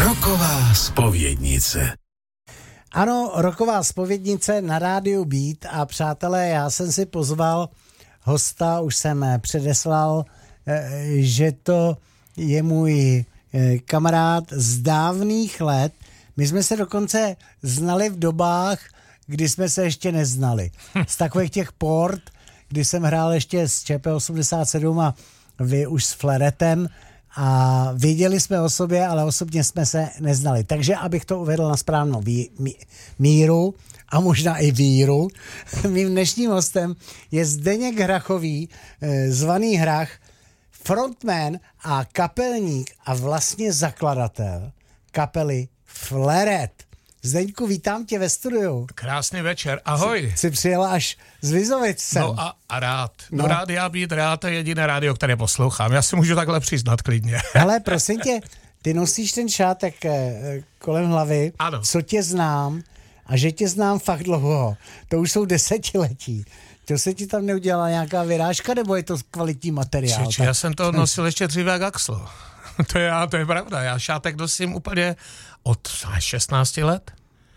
Roková zpovědnice. Ano, roková zpovědnice na rádiu Beat a přátelé, já jsem si pozval hosta, už jsem předeslal, že to je můj kamarád z dávných let. My jsme se dokonce znali v dobách, kdy jsme se ještě neznali. Z takových těch port, kdy jsem hrál ještě s ČP87 a vy už s Fleretem a věděli jsme o sobě, ale osobně jsme se neznali. Takže abych to uvedl na správnou míru a možná i víru, mým dnešním hostem je Zdeněk Hrachový, zvaný Hrach, frontman a kapelník a vlastně zakladatel kapely Fleret. Zdeňku, vítám tě ve studiu. Krásný večer, ahoj. Jsi přijela až z Vizovic. No a rád. No rádia Beat, rád, to je jediné rádio, které poslouchám. Já si můžu takhle přiznat klidně. Hele, prosím tě, ty nosíš ten šátek kolem hlavy, ano. Co tě znám a že tě znám fakt dlouho. To už jsou desetiletí. To se ti tam neudělala nějaká vyrážka, nebo je to kvalitní materiál? Já jsem to nosil ještě dříve jak Axl. To je pravda. Já šátek nosím úplně od 16 let.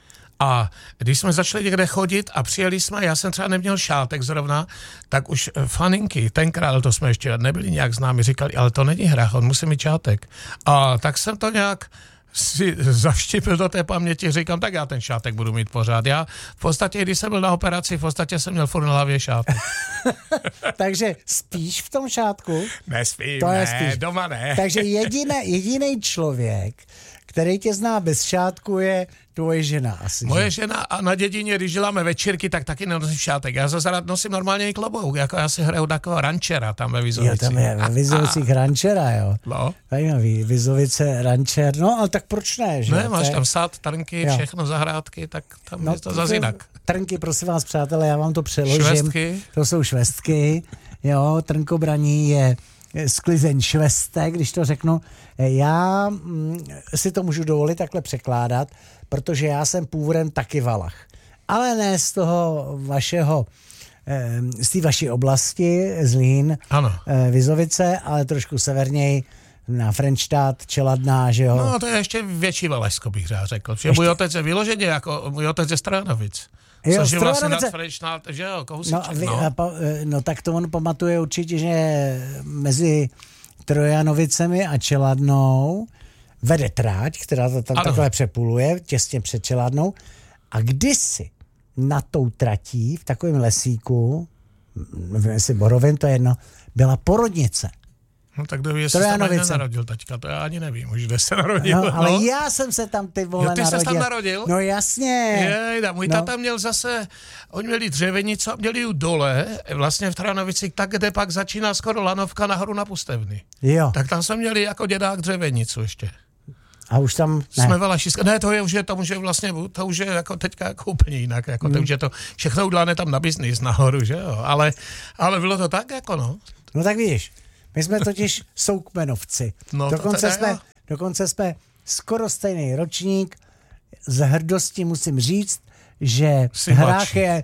A když jsme začali někde chodit a přijeli jsme, já jsem třeba neměl šátek zrovna, tak už faninky, tenkrát, to jsme ještě nebyli nějak známi, říkali, ale to není Hrach, on musí mít šátek. A tak jsem to nějak si zavštipil do té paměti, říkám, tak já ten šátek budu mít pořád. Já v podstatě, když jsem byl na operaci, v podstatě jsem měl furt na hlavě šátek. Takže spíš v tom šátku? Nespím, to ne, spíš. Doma ne. Takže jediný člověk, který tě zná bez šátku, je tvoje žena asi. Moje žena a na dědině, když děláme večírky, tak taky nenosím šátek. Já zase rád nosím normálně i klobouk, jako já si hraju takového rančera tam ve Vizovicích. Jo, tam je ve Vizovicích rančera, jo. No. Zajímavý, Vizovice, rančer, no, ale tak proč ne, že? Ne, máš tam sad, trnky, všechno, zahrádky, tak tam je to zase jinak. Trnky, prosím vás, přátelé, já vám to přeložím. Švestky. To jsou švestky, jo, trnkobraní je sklizeň švestek, když to řeknu. Já si to můžu dovolit takhle překládat, protože já jsem původem taky Valach. Ale ne z toho vašeho, z té vaší oblasti, Zlín, Vizovice, ale trošku severněji, na Frenštát, Čeladná, že jo? No, to je ještě větší Valašsko, bych řekl. Můj otec je vyloženě jako, můj otec je Stranovic. Jo, což je vlastně nad Frenštát, že jo, kousíček, no tak to on pamatuje určitě, že mezi Trojanovicemi a Čeladnou vede tráť, která to tam takhle přepuluje, těsně před Čeladnou. A kdysi na tou tratí, v takovém lesíku, nevím, jestli Borovin, to je jedno, byla porodnice. No tak kdo ví, jestli se tam nenarodil taťka, to já ani nevím, už kde se narodil. No, ale já jsem se tam ty vole narodil. Ty jsi tam narodil? No jasně. Jejda, můj tata měl zase, oni měli dřevenicu a měli ji dole, vlastně v Tranovicích, tak kde pak začíná skoro lanovka nahoru na Pustevny. Jo. Tak tam jsme měli jako dědák dřevenicu ještě. A už tam ne. Jsme Valašiska. Ne, to už je jako teďka jako úplně jinak, jako to už je to všechno udělané tam na biznis nahoru, že jo, ale bylo to tak jako no. No tak vidíš. My jsme totiž soukmenovci. No, dokonce jsme skoro stejný ročník. Z hrdosti musím říct, že Hrach je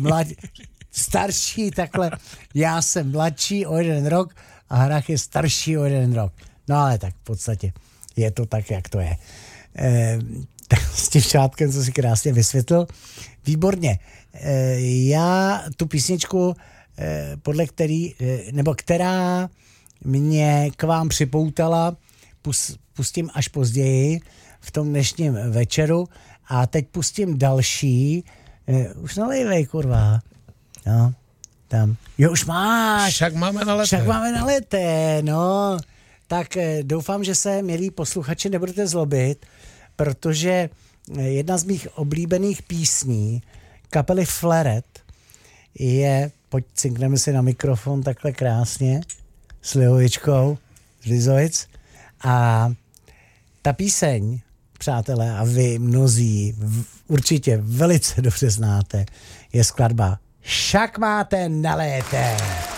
starší takhle. Já jsem mladší o 1 rok a Hrach je starší o 1 rok. No ale tak v podstatě je to tak, jak to je. S tím šátkem, co si krásně vysvětlil. Výborně. Já tu písničku, která mě k vám připoutala, pustím až později v tom dnešním večeru a teď pustím další. Už nalejvej, kurva. No, tam. Jo, už máš. Však máme naleté, no. Tak doufám, že se, milí posluchači, nebudete zlobit, protože jedna z mých oblíbených písní kapely Fleret je, pojď cinkneme si na mikrofon takhle krásně, s Lihovičkou z Vizovic. A ta píseň, přátelé, a vy mnozí určitě velice dobře znáte, je skladba Však máte nalété.